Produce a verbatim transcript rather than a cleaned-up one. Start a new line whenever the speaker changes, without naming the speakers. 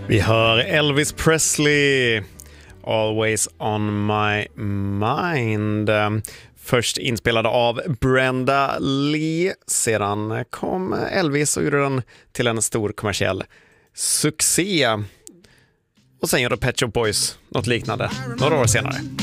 Vi hör Elvis Presley, Always on my mind. Först inspelad av Brenda Lee. Sedan kom Elvis och gjorde den till en stor kommersiell succé. Och sen gjorde Pet Shop Boys något liknande några år senare.